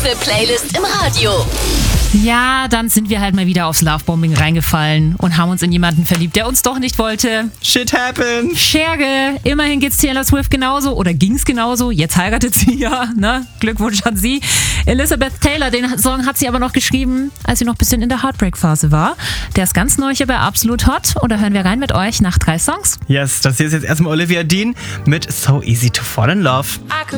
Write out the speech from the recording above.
exklusive Playlist im Radio. Ja, dann sind wir halt mal wieder aufs Lovebombing reingefallen und haben uns in jemanden verliebt, der uns doch nicht wollte. Shit happened. Scherge, immerhin geht's Taylor Swift genauso oder ging's genauso. Jetzt heiratet sie ja, ne? Glückwunsch an sie. Elizabeth Taylor, den Song hat sie aber noch geschrieben, als sie noch ein bisschen in der Heartbreak-Phase war. Der ist ganz neu hier bei Absolut Hot und da hören wir rein mit euch nach 3 Songs. Yes, das hier ist jetzt erstmal Olivia Dean mit So Easy to Fall in Love.